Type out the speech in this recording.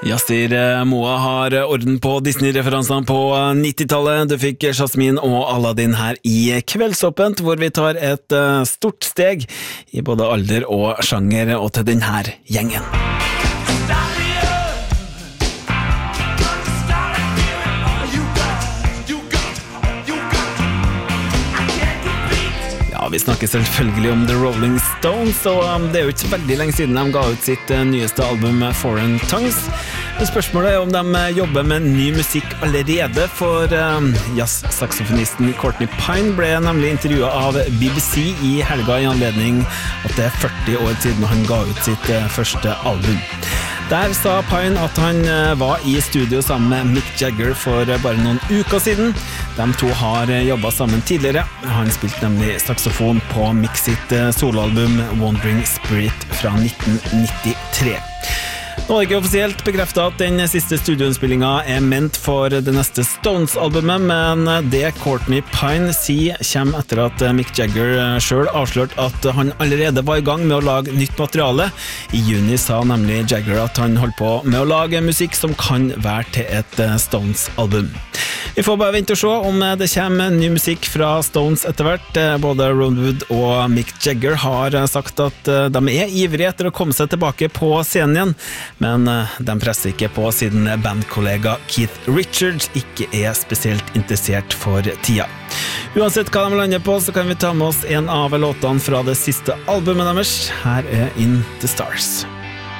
Yasir Moa har orden på Disney-referansene på 90-tallet. Du fikk Jasmine og Aladdin her i Kveldsåpent, hvor vi tar et stort steg i både alder og sjanger og til denne gjengen. Vi snakker selvfølgelig om The Rolling Stones, og det jo ikke så veldig lenge siden de ga ut sitt nyeste album Foreign Tongues. Men spørsmålet om de jobber med ny musikk allerede, for jazz-saksofonisten Courtney Pine ble nemlig intervjuet av BBC i helga i anledning at det 40 år siden han ga ut sitt første album. Der sa Pine at han var i studio sammen med Mick Jagger for bare noen uker siden. De to har jobbet sammen tidligere. Han spilte nemlig saksofon på Mick sitt soloalbum Wandering Spirit fra 1993. Nå er det ikke offisielt bekreftet at den siste studioinnspillingen ment for det neste Stones-albumet, men det Courtney Pine sier kommer etter at Mick Jagger selv avslørte at han allerede var i gang med å lage nytt materiale. I juni sa nemlig Jagger at han holdt på med å lage musikk som kan være til et Stones-album. Vi får bare vente og se om det kommer ny musikk fra Stones etter hvert. Både Ron Wood og Mick Jagger har sagt at de ivrige etter å komme seg tilbake på scenen igjen, men de presser ikke på siden bandkollega Keith Richards ikke spesielt interessert for tida. Uansett hva de lander på, så kan vi ta med oss en av låtene fra det siste albumet deres. Her In The Stars.